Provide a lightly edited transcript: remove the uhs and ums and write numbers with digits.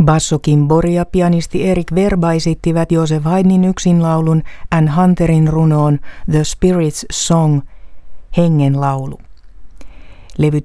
Basso Kimbori ja pianisti Erik Verba esittivät Joseph Haydnin yksinlaulun Ann Hunterin runoon The Spirit's Song, hengen laulu. Levy